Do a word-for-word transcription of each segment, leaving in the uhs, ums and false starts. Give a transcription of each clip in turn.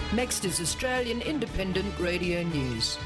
Next is Australian Independent Radio News.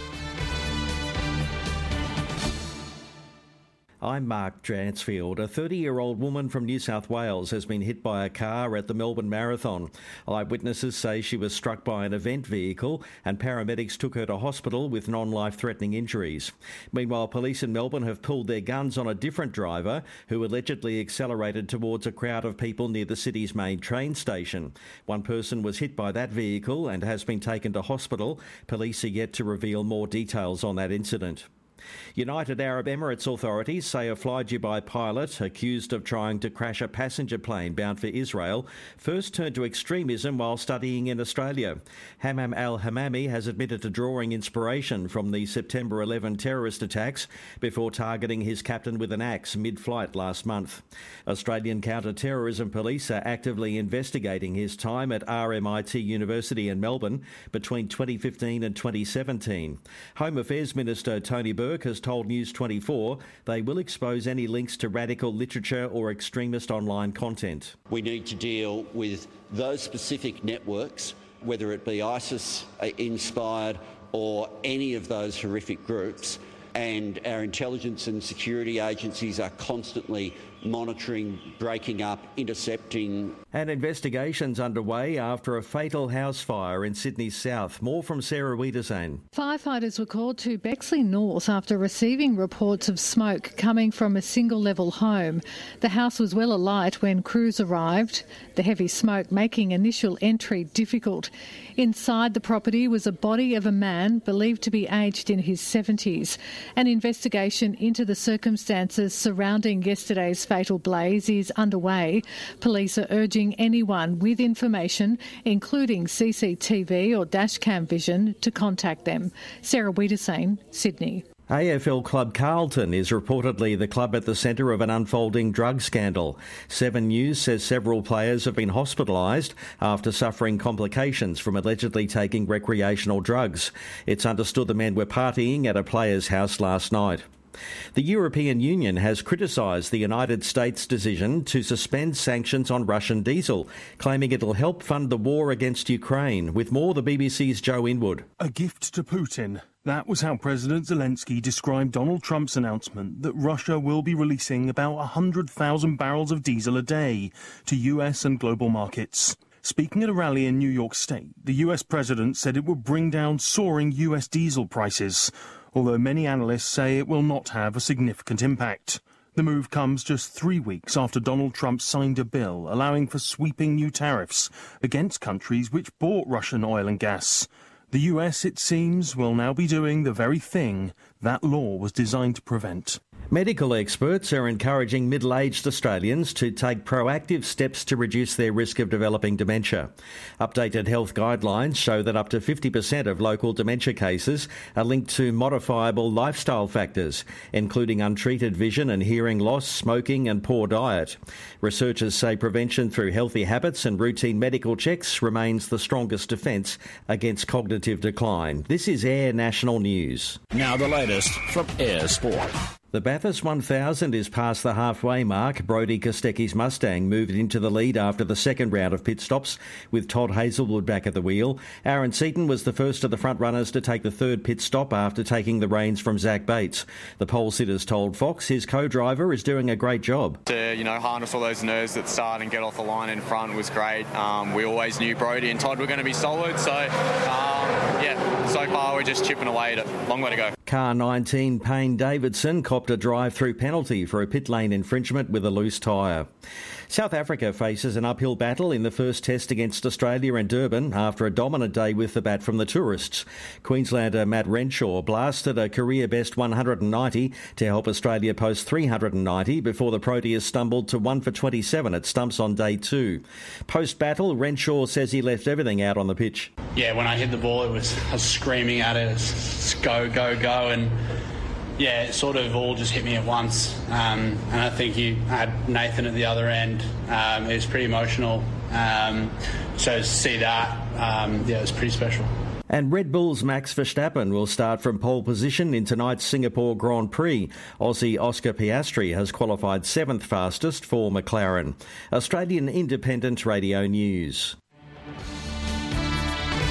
I'm Mark Dransfield. A thirty-year-old woman from New South Wales has been hit by a car at the Melbourne Marathon. Eyewitnesses say she was struck by an event vehicle and paramedics took her to hospital with non-life-threatening injuries. Meanwhile, police in Melbourne have pulled their guns on a different driver who allegedly accelerated towards a crowd of people near the city's main train station. One person was hit by that vehicle and has been taken to hospital. Police are yet to reveal more details on that incident. United Arab Emirates authorities say a Fly-Dubai pilot accused of trying to crash a passenger plane bound for Israel first turned to extremism while studying in Australia. Hammam al-Hammami has admitted to drawing inspiration from the September eleventh terrorist attacks before targeting his captain with an axe mid-flight last month. Australian counter-terrorism police are actively investigating his time at R M I T University in Melbourne between twenty fifteen and twenty seventeen. Home Affairs Minister Tony Burke has told News twenty-four they will expose any links to radical literature or extremist online content. We need to deal with those specific networks, whether it be ISIS-inspired or any of those horrific groups, and our intelligence and security agencies are constantly monitoring, breaking up, intercepting. And investigations underway after a fatal house fire in Sydney's south. More from Sarah Wiedersane. Firefighters were called to Bexley North after receiving reports of smoke coming from a single-level home. The house was well alight when crews arrived, the heavy smoke making initial entry difficult. Inside the property was a body of a man believed to be aged in his seventies. An investigation into the circumstances surrounding yesterday's fatal blaze is underway. Police are urging anyone with information, including C C T V or dashcam vision, to contact them. Sarah Wiedersane, Sydney. A F L club Carlton is reportedly the club at the centre of an unfolding drug scandal. Seven News says several players have been hospitalised after suffering complications from allegedly taking recreational drugs. It's understood the men were partying at a player's house last night. The European Union has criticised the United States' decision to suspend sanctions on Russian diesel, claiming it'll help fund the war against Ukraine. With more, the B B C's Joe Inwood. A gift to Putin. That was how President Zelensky described Donald Trump's announcement that Russia will be releasing about one hundred thousand barrels of diesel a day to U S and global markets. Speaking at a rally in New York State, the U S president said it would bring down soaring U S diesel prices, although many analysts say it will not have a significant impact. The move comes just three weeks after Donald Trump signed a bill allowing for sweeping new tariffs against countries which bought Russian oil and gas. The U S, it seems, will now be doing the very thing that law was designed to prevent. Medical experts are encouraging middle-aged Australians to take proactive steps to reduce their risk of developing dementia. Updated health guidelines show that up to fifty percent of local dementia cases are linked to modifiable lifestyle factors, including untreated vision and hearing loss, smoking and poor diet. Researchers say prevention through healthy habits and routine medical checks remains the strongest defence against cognitive decline. This is Air National News. Now the latest from Air Sport. The Bathurst one thousand is past the halfway mark. Brodie Kostecki's Mustang moved into the lead after the second round of pit stops, with Todd Hazelwood back at the wheel. Aaron Seaton was the first of the front runners to take the third pit stop after taking the reins from Zach Bates. The pole sitters told Fox his co-driver is doing a great job. To, you know, harness all those nerves at the start and get off the line in front was great. Um, we always knew Brodie and Todd were going to be solid, so um, yeah, so far we're just chipping away at it. Long way to go. Car nineteen Payne Davidson copped a drive-through penalty for a pit lane infringement with a loose tyre. South Africa faces an uphill battle in the first test against Australia in Durban after a dominant day with the bat from the tourists. Queenslander Matt Renshaw blasted a career-best one hundred ninety to help Australia post three hundred ninety before the Proteas stumbled to one for twenty-seven at stumps on day two. Post-battle, Renshaw says he left everything out on the pitch. Yeah, when I hit the ball, it was I was screaming at it, it was go, go, go, and yeah, it sort of all just hit me at once. Um, and I think you had Nathan at the other end. Um, it was pretty emotional. Um, so to see that, um, yeah, it was pretty special. And Red Bull's Max Verstappen will start from pole position in tonight's Singapore Grand Prix. Aussie Oscar Piastri has qualified seventh fastest for McLaren. Australian Independent Radio News.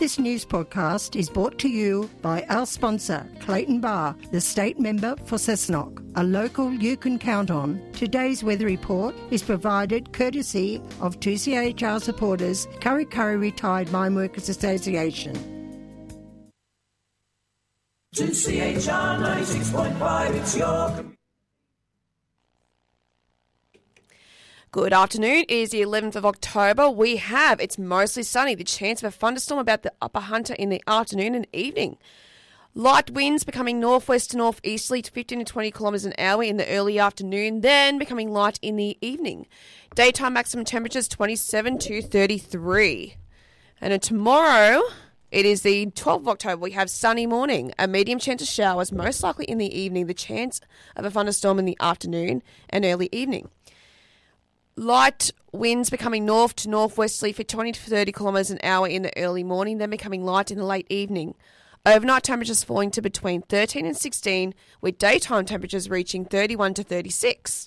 This news podcast is brought to you by our sponsor, Clayton Bar, the state member for Cessnock, a local you can count on. Today's weather report is provided courtesy of two C H R supporters, Kurri Kurri Retired Mine Workers Association. two C H R ninety-six point five, it's your... Good afternoon. It is the eleventh of October. We have, it's mostly sunny, the chance of a thunderstorm about the Upper Hunter in the afternoon and evening. Light winds becoming northwest to northeasterly to fifteen to twenty kilometres an hour in the early afternoon, then becoming light in the evening. Daytime maximum temperatures twenty-seven to thirty-three. And then tomorrow, it is the twelfth of October. We have sunny morning, a medium chance of showers, most likely in the evening, the chance of a thunderstorm in the afternoon and early evening. Light winds becoming north to northwesterly for twenty to thirty kilometres an hour in the early morning, then becoming light in the late evening. Overnight temperatures falling to between thirteen and sixteen, with daytime temperatures reaching thirty-one to thirty-six.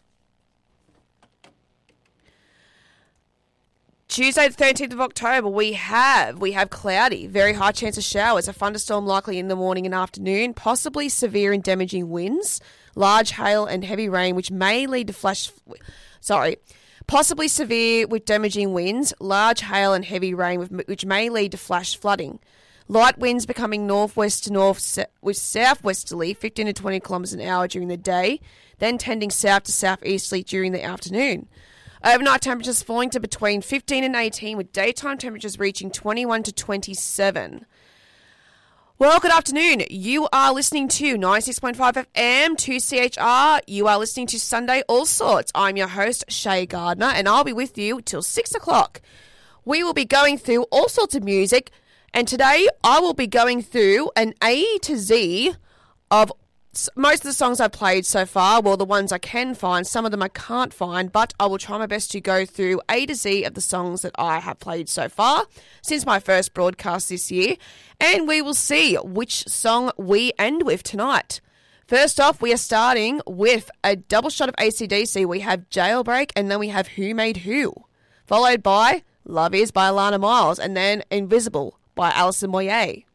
Tuesday the thirteenth of October, we have we have cloudy, very high chance of showers, a thunderstorm likely in the morning and afternoon, possibly severe and damaging winds, large hail and heavy rain, which may lead to flash... Sorry... Possibly severe with damaging winds, large hail and heavy rain with, which may lead to flash flooding. Light winds becoming northwest to north with southwesterly fifteen to twenty kilometres an hour during the day, then tending south to southeasterly during the afternoon. Overnight temperatures falling to between fifteen and eighteen, with daytime temperatures reaching twenty-one to twenty-seven. Well, good afternoon. You are listening to ninety-six point five F M, two C H R. You are listening to Sunday All Sorts. I'm your host, Shay Gardner, and I'll be with you till six o'clock. We will be going through all sorts of music, and today I will be going through an A to Z of most of the songs I've played so far. Well, the ones I can find, some of them I can't find, but I will try my best to go through A to Z of the songs that I have played so far since my first broadcast this year, and we will see which song we end with tonight. First off, we are starting with a double shot of A C D C. We have Jailbreak, and then we have Who Made Who, followed by Love Is by Alana Miles, and then Invisible by Alison Moyet.